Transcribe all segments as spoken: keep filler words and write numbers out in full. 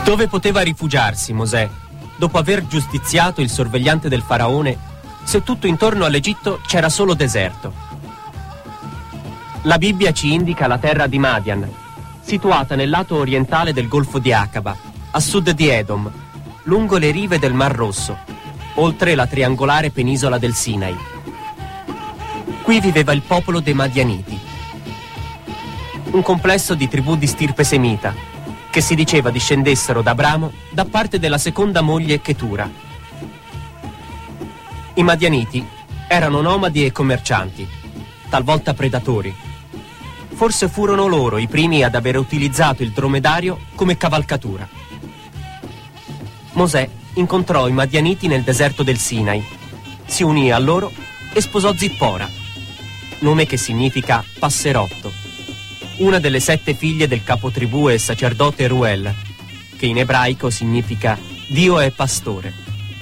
Dove poteva rifugiarsi Mosè, dopo aver giustiziato il sorvegliante del faraone, se tutto intorno all'Egitto c'era solo deserto? La Bibbia ci indica la terra di Madian, situata nel lato orientale del Golfo di Acaba, a sud di Edom, lungo le rive del Mar Rosso, oltre la triangolare penisola del Sinai. Qui viveva il popolo dei Madianiti, un complesso di tribù di stirpe semita, che si diceva discendessero da Abramo da parte della seconda moglie Chetura. I Madianiti erano nomadi e commercianti, talvolta predatori. Forse furono loro i primi ad aver utilizzato il dromedario come cavalcatura. Mosè incontrò i Madianiti nel deserto del Sinai, si unì a loro e sposò Zippora, nome che significa passerotto, una delle sette figlie del capotribù e sacerdote Ruel, che in ebraico significa Dio è pastore.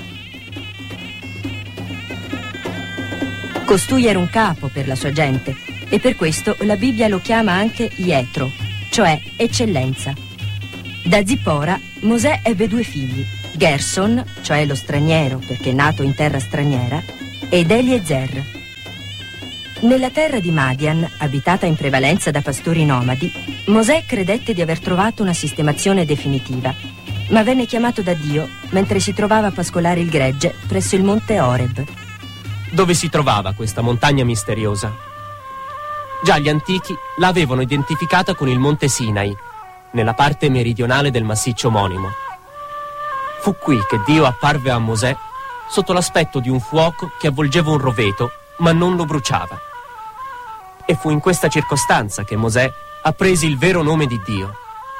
Costui era un capo per la sua gente e per questo la Bibbia lo chiama anche Ietro, cioè eccellenza. Da Zippora Mosè ebbe due figli, Gerson, cioè lo straniero perché nato in terra straniera, ed Eliezer. Nella terra di Madian, abitata in prevalenza da pastori nomadi, Mosè credette di aver trovato una sistemazione definitiva, ma venne chiamato da Dio mentre si trovava a pascolare il gregge presso il monte Oreb. Dove si trovava questa montagna misteriosa? Già gli antichi l'avevano identificata con il monte Sinai, nella parte meridionale del massiccio omonimo. Fu qui che Dio apparve a Mosè sotto l'aspetto di un fuoco che avvolgeva un roveto, ma non lo bruciava. E fu in questa circostanza che Mosè apprese il vero nome di Dio.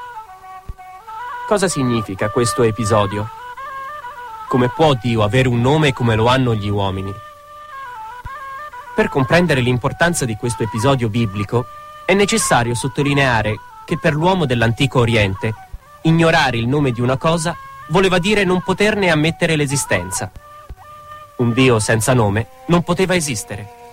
Cosa significa questo episodio? Come può Dio avere un nome come lo hanno gli uomini? Per comprendere l'importanza di questo episodio biblico, è necessario sottolineare che per l'uomo dell'antico Oriente, ignorare il nome di una cosa voleva dire non poterne ammettere l'esistenza. Un Dio senza nome non poteva esistere.